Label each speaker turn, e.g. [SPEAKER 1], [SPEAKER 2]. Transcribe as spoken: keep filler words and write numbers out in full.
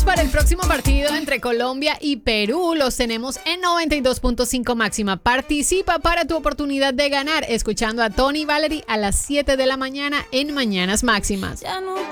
[SPEAKER 1] boletos para el próximo partido entre Colombia y Perú. Los tenemos en noventa y dos punto cinco máxima. Participa para tu oportunidad de ganar escuchando a Tony y Valerie a las siete de la mañana en Mañanas Máximas.
[SPEAKER 2] Ya no